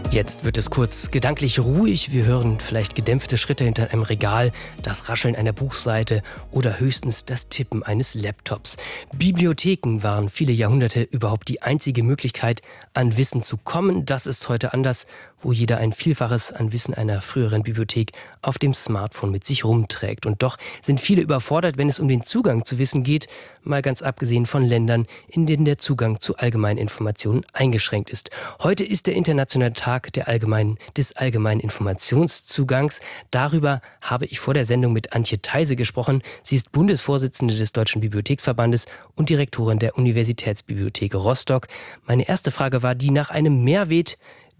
Jetzt wird es kurz gedanklich ruhig. Wir hören vielleicht gedämpfte Schritte hinter einem Regal, das Rascheln einer Buchseite oder höchstens das Tippen eines Laptops. Bibliotheken waren viele Jahrhunderte überhaupt die einzige Möglichkeit, an Wissen zu kommen. Das ist heute anders, wo jeder ein Vielfaches an Wissen einer früheren Bibliothek auf dem Smartphone mit sich rumträgt. Und doch sind viele überfordert, wenn es um den Zugang zu Wissen geht, mal ganz abgesehen von Ländern, in denen der Zugang zu allgemeinen Informationen eingeschränkt ist. Heute ist der internationale Tag des allgemeinen Informationszugangs. Darüber habe ich vor der Sendung mit Antje Theise gesprochen. Sie ist Bundesvorsitzende des Deutschen Bibliotheksverbandes und Direktorin der Universitätsbibliothek Rostock. Meine erste Frage war die nach einem Mehrwert,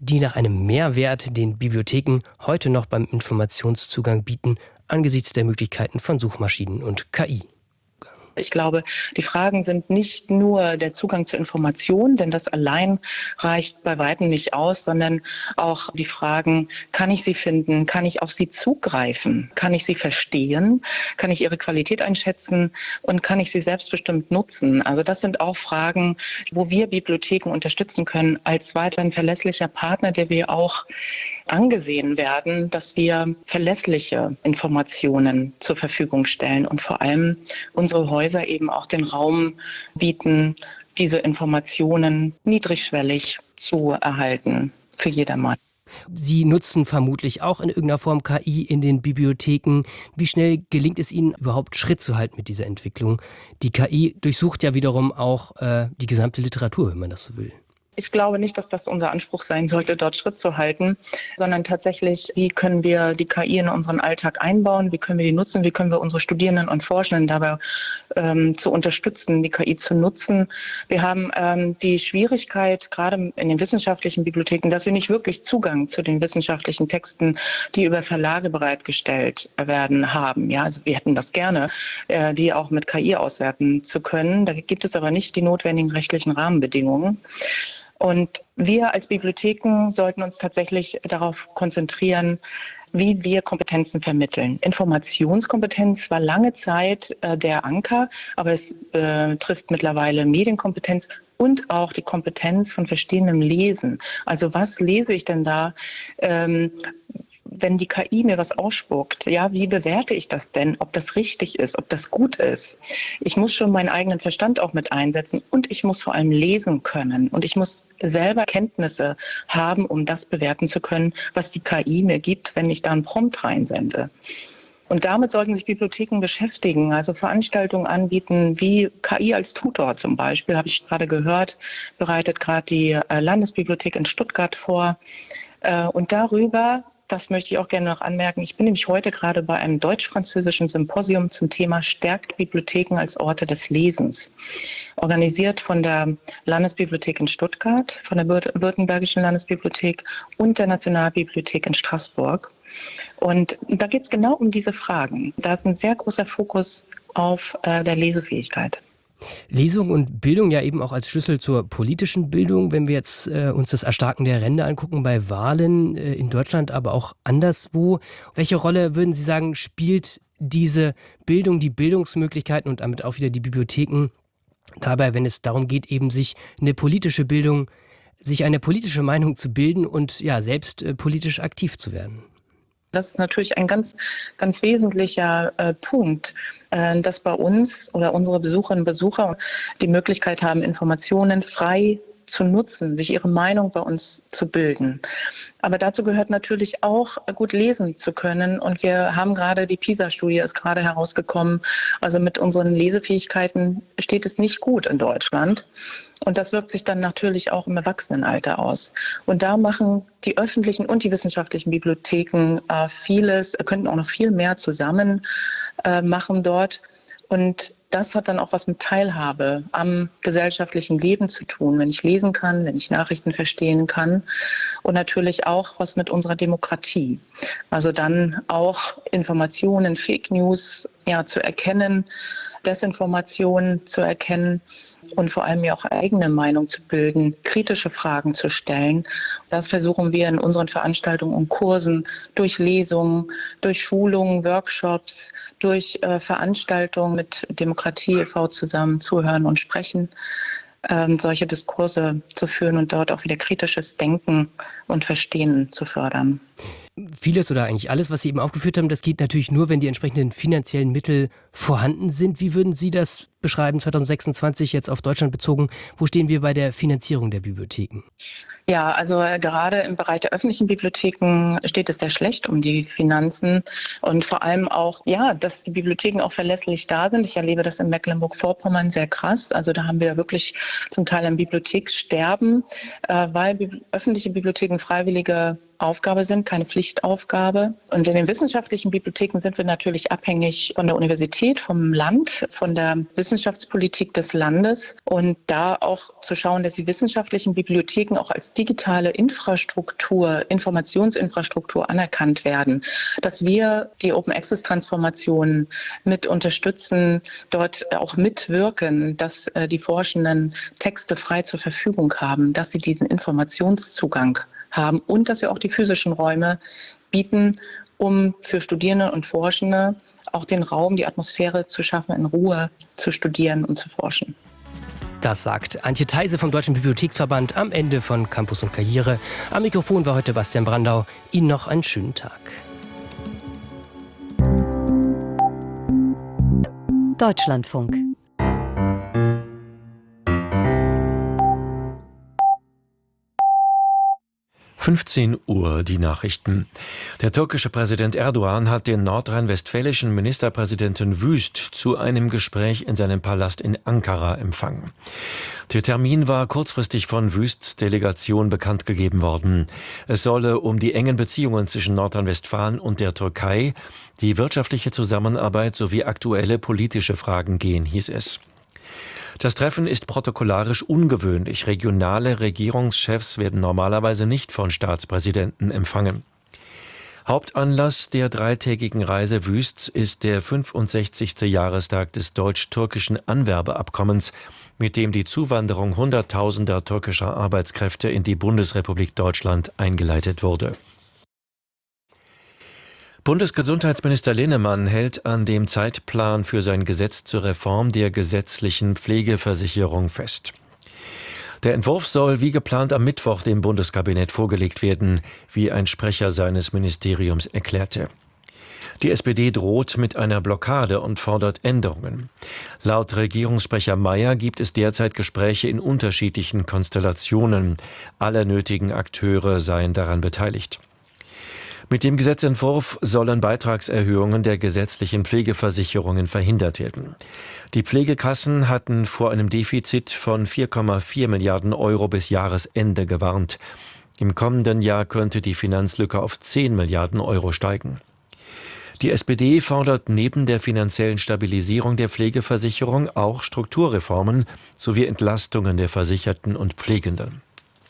den Bibliotheken heute noch beim Informationszugang bieten, angesichts der Möglichkeiten von Suchmaschinen und KI. Ich glaube, die Fragen sind nicht nur der Zugang zu Informationen, denn das allein reicht bei weitem nicht aus, sondern auch die Fragen, kann ich sie finden, kann ich auf sie zugreifen, kann ich sie verstehen, kann ich ihre Qualität einschätzen und kann ich sie selbstbestimmt nutzen. Also das sind auch Fragen, wo wir Bibliotheken unterstützen können als weiterhin verlässlicher Partner, der wir auch angesehen werden, dass wir verlässliche Informationen zur Verfügung stellen und vor allem unsere Häuser eben auch den Raum bieten, diese Informationen niedrigschwellig zu erhalten für jedermann. Sie nutzen vermutlich auch in irgendeiner Form KI in den Bibliotheken. Wie schnell gelingt es Ihnen überhaupt, Schritt zu halten mit dieser Entwicklung? Die KI durchsucht ja wiederum auch die gesamte Literatur, wenn man das so will. Ich glaube nicht, dass das unser Anspruch sein sollte, dort Schritt zu halten, sondern tatsächlich, wie können wir die KI in unseren Alltag einbauen, wie können wir die nutzen, wie können wir unsere Studierenden und Forschenden dabei zu unterstützen, die KI zu nutzen. Wir haben die Schwierigkeit, gerade in den wissenschaftlichen Bibliotheken, dass sie nicht wirklich Zugang zu den wissenschaftlichen Texten, die über Verlage bereitgestellt werden, haben. Ja, also wir hätten das gerne, die auch mit KI auswerten zu können. Da gibt es aber nicht die notwendigen rechtlichen Rahmenbedingungen. Und wir als Bibliotheken sollten uns tatsächlich darauf konzentrieren, wie wir Kompetenzen vermitteln. Informationskompetenz war lange Zeit der Anker, aber es trifft mittlerweile Medienkompetenz und auch die Kompetenz von verstehendem Lesen. Also was lese ich denn da? Wenn die KI mir was ausspuckt, ja, wie bewerte ich das denn, ob das richtig ist, ob das gut ist? Ich muss schon meinen eigenen Verstand auch mit einsetzen und ich muss vor allem lesen können und ich muss selber Kenntnisse haben, um das bewerten zu können, was die KI mir gibt, wenn ich da einen Prompt reinsende. Und damit sollten sich Bibliotheken beschäftigen, also Veranstaltungen anbieten, wie KI als Tutor zum Beispiel, habe ich gerade gehört, bereitet gerade die Landesbibliothek in Stuttgart vor. Und darüber, das möchte ich auch gerne noch anmerken, ich bin nämlich heute gerade bei einem deutsch-französischen Symposium zum Thema Stärkt Bibliotheken als Orte des Lesens. Organisiert von der Landesbibliothek in Stuttgart, von der Württembergischen Landesbibliothek und der Nationalbibliothek in Straßburg. Und da geht es genau um diese Fragen. Da ist ein sehr großer Fokus auf der Lesefähigkeit. Lesung und Bildung ja eben auch als Schlüssel zur politischen Bildung. Wenn wir jetzt uns das Erstarken der Ränder angucken bei Wahlen in Deutschland, aber auch anderswo. Welche Rolle würden Sie sagen, spielt diese Bildung, die Bildungsmöglichkeiten und damit auch wieder die Bibliotheken dabei, wenn es darum geht, eben sich eine politische Bildung, sich eine politische Meinung zu bilden und ja selbst politisch aktiv zu werden? Das ist natürlich ein ganz, ganz wesentlicher Punkt, dass bei uns oder unsere Besucherinnen und Besucher die Möglichkeit haben, Informationen frei zu nutzen, sich ihre Meinung bei uns zu bilden. Aber dazu gehört natürlich auch, gut lesen zu können. Und wir haben gerade, die PISA-Studie ist gerade herausgekommen, also mit unseren Lesefähigkeiten steht es nicht gut in Deutschland. Und das wirkt sich dann natürlich auch im Erwachsenenalter aus. Und da machen die öffentlichen und die wissenschaftlichen Bibliotheken vieles, könnten auch noch viel mehr zusammen machen dort. Und das hat dann auch was mit Teilhabe am gesellschaftlichen Leben zu tun, wenn ich lesen kann, wenn ich Nachrichten verstehen kann und natürlich auch was mit unserer Demokratie. Also dann auch Informationen, Fake News zu erkennen, Desinformation zu erkennen und vor allem ja auch eigene Meinung zu bilden, kritische Fragen zu stellen. Das versuchen wir in unseren Veranstaltungen und Kursen durch Lesungen, durch Schulungen, Workshops, durch Veranstaltungen mit Demokratie e.V. zusammen zuhören und sprechen. solche Diskurse zu führen und dort auch wieder kritisches Denken und Verstehen zu fördern. Vieles oder eigentlich alles, was Sie eben aufgeführt haben, das geht natürlich nur, wenn die entsprechenden finanziellen Mittel vorhanden sind. Wie würden Sie das beschreiben, 2026 jetzt auf Deutschland bezogen? Wo stehen wir bei der Finanzierung der Bibliotheken? Ja, also gerade im Bereich der öffentlichen Bibliotheken steht es sehr schlecht um die Finanzen und vor allem auch, ja, dass die Bibliotheken auch verlässlich da sind. Ich erlebe das in Mecklenburg-Vorpommern sehr krass. Also da haben wir wirklich zum Teil ein Bibliothekssterben, weil öffentliche Bibliotheken freiwillige Aufgabe sind, keine Pflichtaufgabe. Und in den wissenschaftlichen Bibliotheken sind wir natürlich abhängig von der Universität, vom Land, von der Wissenschaftspolitik des Landes. Und da auch zu schauen, dass die wissenschaftlichen Bibliotheken auch als digitale Infrastruktur, Informationsinfrastruktur anerkannt werden. Dass wir die Open-Access-Transformation mit unterstützen, dort auch mitwirken, dass die Forschenden Texte frei zur Verfügung haben, dass sie diesen Informationszugang haben und dass wir auch die physischen Räume bieten, um für Studierende und Forschende auch den Raum, die Atmosphäre zu schaffen, in Ruhe zu studieren und zu forschen. Das sagt Antje Theise vom Deutschen Bibliotheksverband am Ende von Campus und Karriere. Am Mikrofon war heute Bastian Brandau. Ihnen noch einen schönen Tag. Deutschlandfunk. Uhr die Nachrichten. Der türkische Präsident Erdogan hat den nordrhein-westfälischen Ministerpräsidenten Wüst zu einem Gespräch in seinem Palast in Ankara empfangen. Der Termin war kurzfristig von Wüsts Delegation bekannt gegeben worden. Es solle um die engen Beziehungen zwischen Nordrhein-Westfalen und der Türkei, die wirtschaftliche Zusammenarbeit sowie aktuelle politische Fragen gehen, hieß es. Das Treffen ist protokollarisch ungewöhnlich. Regionale Regierungschefs werden normalerweise nicht von Staatspräsidenten empfangen. Hauptanlass der dreitägigen Reise Wüsts ist der 65. Jahrestag des deutsch-türkischen Anwerbeabkommens, mit dem die Zuwanderung Hunderttausender türkischer Arbeitskräfte in die Bundesrepublik Deutschland eingeleitet wurde. Bundesgesundheitsminister Linnemann hält an dem Zeitplan für sein Gesetz zur Reform der gesetzlichen Pflegeversicherung fest. Der Entwurf soll wie geplant am Mittwoch dem Bundeskabinett vorgelegt werden, wie ein Sprecher seines Ministeriums erklärte. Die SPD droht mit einer Blockade und fordert Änderungen. Laut Regierungssprecher Mayer gibt es derzeit Gespräche in unterschiedlichen Konstellationen. Alle nötigen Akteure seien daran beteiligt. Mit dem Gesetzentwurf sollen Beitragserhöhungen der gesetzlichen Pflegeversicherungen verhindert werden. Die Pflegekassen hatten vor einem Defizit von 4,4 Milliarden Euro bis Jahresende gewarnt. Im kommenden Jahr könnte die Finanzlücke auf 10 Milliarden Euro steigen. Die SPD fordert neben der finanziellen Stabilisierung der Pflegeversicherung auch Strukturreformen sowie Entlastungen der Versicherten und Pflegenden.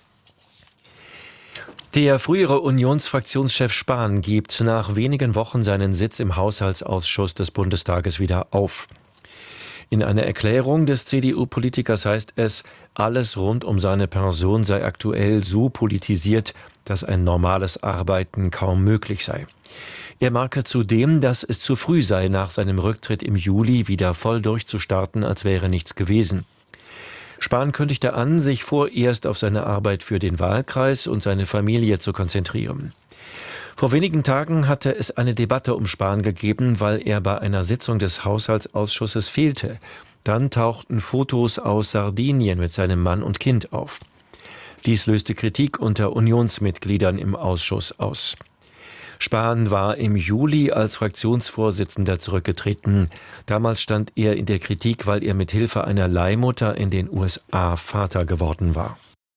Der frühere Unionsfraktionschef Spahn gibt nach wenigen Wochen seinen Sitz im Haushaltsausschuss des Bundestages wieder auf. In einer Erklärung des CDU-Politikers heißt es, alles rund um seine Person sei aktuell so politisiert, dass ein normales Arbeiten kaum möglich sei. Er marke zudem, dass es zu früh sei, nach seinem Rücktritt im Juli wieder voll durchzustarten, als wäre nichts gewesen. Spahn kündigte an, sich vorerst auf seine Arbeit für den Wahlkreis und seine Familie zu konzentrieren. Vor wenigen Tagen hatte es eine Debatte um Spahn gegeben, weil er bei einer Sitzung des Haushaltsausschusses fehlte. Dann tauchten Fotos aus Sardinien mit seinem Mann und Kind auf. Dies löste Kritik unter Unionsmitgliedern im Ausschuss aus. Spahn war im Juli als Fraktionsvorsitzender zurückgetreten. Damals stand er in der Kritik, weil er mit Hilfe einer Leihmutter in den USA Vater geworden war.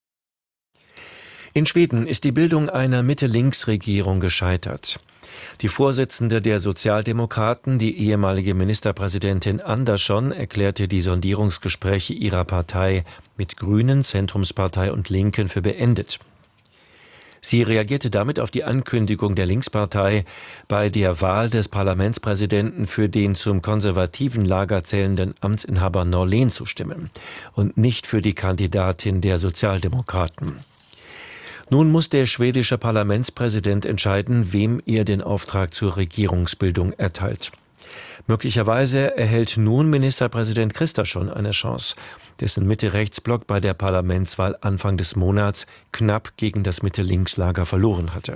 In Schweden ist die Bildung einer Mitte-Links-Regierung gescheitert. Die Vorsitzende der Sozialdemokraten, die ehemalige Ministerpräsidentin Andersson, erklärte die Sondierungsgespräche ihrer Partei mit Grünen, Zentrumspartei und Linken für beendet. Sie reagierte damit auf die Ankündigung der Linkspartei, bei der Wahl des Parlamentspräsidenten für den zum konservativen Lager zählenden Amtsinhaber Norlén zu stimmen und nicht für die Kandidatin der Sozialdemokraten. Nun muss der schwedische Parlamentspräsident entscheiden, wem er den Auftrag zur Regierungsbildung erteilt. Möglicherweise erhält nun Ministerpräsident Kristersson eine Chance. dessen Mitte-Rechts-Block bei der Parlamentswahl Anfang des Monats knapp gegen das Mitte-Links-Lager verloren hatte.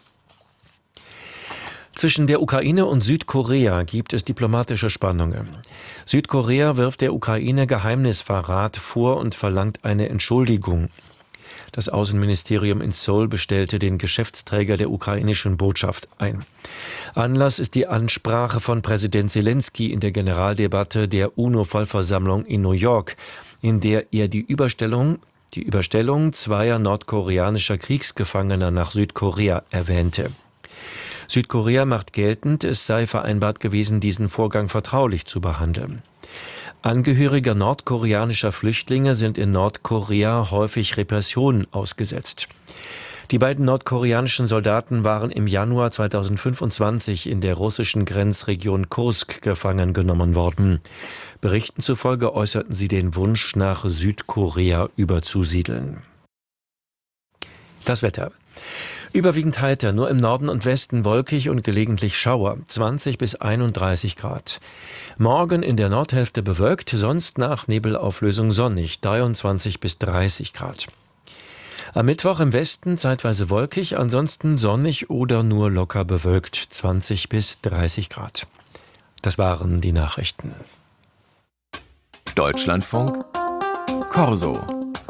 Zwischen der Ukraine und Südkorea gibt es diplomatische Spannungen. Südkorea wirft der Ukraine Geheimnisverrat vor und verlangt eine Entschuldigung. Das Außenministerium in Seoul bestellte den Geschäftsträger der ukrainischen Botschaft ein. Anlass ist die Ansprache von Präsident Selenskyj in der Generaldebatte der UNO-Vollversammlung in New York, in der er die Überstellung zweier nordkoreanischer Kriegsgefangener nach Südkorea erwähnte. Südkorea macht geltend, es sei vereinbart gewesen, diesen Vorgang vertraulich zu behandeln. Angehörige nordkoreanischer Flüchtlinge sind in Nordkorea häufig Repressionen ausgesetzt. Die beiden nordkoreanischen Soldaten waren im Januar 2025 in der russischen Grenzregion Kursk gefangen genommen worden. Berichten zufolge äußerten sie den Wunsch, nach Südkorea überzusiedeln. Das Wetter. Überwiegend heiter, nur im Norden und Westen wolkig und gelegentlich Schauer, 20 bis 31 Grad. Morgen in der Nordhälfte bewölkt, sonst nach Nebelauflösung sonnig, 23 bis 30 Grad. Am Mittwoch im Westen zeitweise wolkig, ansonsten sonnig oder nur locker bewölkt, 20 bis 30 Grad. Das waren die Nachrichten. Deutschlandfunk Corso.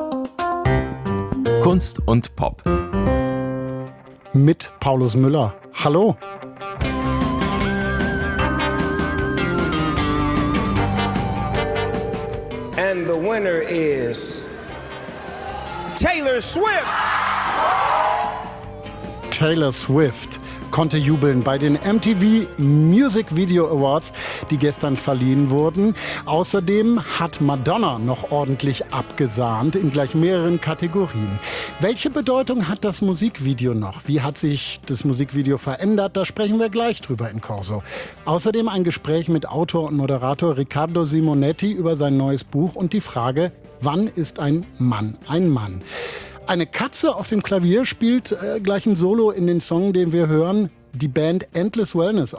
Kunst und Pop. Mit Paulus Müller. Hallo. And the winner is Taylor Swift. Taylor Swift konnte jubeln bei den MTV Music Video Awards, die gestern verliehen wurden. Außerdem hat Madonna noch ordentlich abgesahnt in gleich mehreren Kategorien. Welche Bedeutung hat das Musikvideo noch? Wie hat sich das Musikvideo verändert? Da sprechen wir gleich drüber in Corso. Außerdem ein Gespräch mit Autor und Moderator Riccardo Simonetti über sein neues Buch und die Frage, wann ist ein Mann ein Mann? Eine Katze auf dem Klavier spielt gleich ein Solo in den Song, den wir hören. Die Band Endless Wellness